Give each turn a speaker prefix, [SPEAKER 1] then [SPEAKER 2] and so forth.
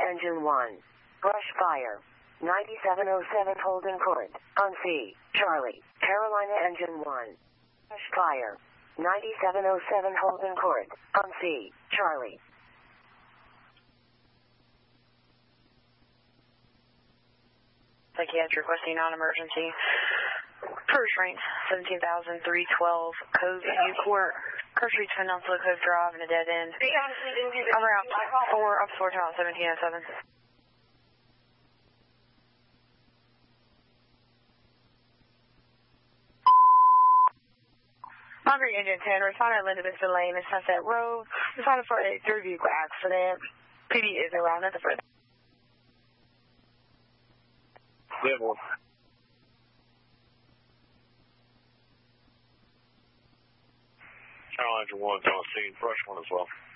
[SPEAKER 1] Engine 1. Brush fire. 9707 Holden Court. On C. Charlie. Carolina Engine 1. Brush fire. 9707 Holden Court. On C. Charlie.
[SPEAKER 2] Psychiatric requesting non-emergency. First rank 17,312 Cove View Court. Car Street's Peninsula Cove Drive in a dead end. I'm around 4 up 4 town 1707. Hungry Engine 10, responding to Elizabeth Lane in Sunset Road. Responding for a third vehicle accident. PD is around at the further.
[SPEAKER 3] Devil. Challenge 1's on scene, brush 1 as well.